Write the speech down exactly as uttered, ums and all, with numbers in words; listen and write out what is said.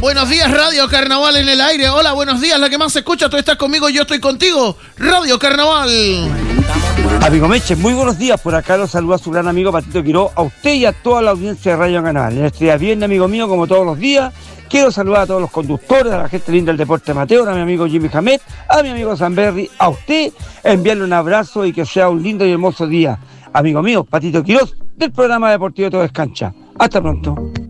Buenos días, Radio Carnaval en el aire. Hola, buenos días, la que más se escucha. Tú estás conmigo, yo estoy contigo. Radio Carnaval. Amigo Meche, muy buenos días. Por acá lo saluda su gran amigo Patito Quiró, a usted y a toda la audiencia de Radio Canal. En este día viernes, amigo mío, como todos los días, quiero saludar a todos los conductores, a la gente linda del deporte amateur, a mi amigo Jimmy Hamed, a mi amigo Sanberry, a usted, enviarle un abrazo y que sea un lindo y hermoso día. Amigo mío, Patito Quirós, del programa deportivo Todo es Cancha. Hasta pronto.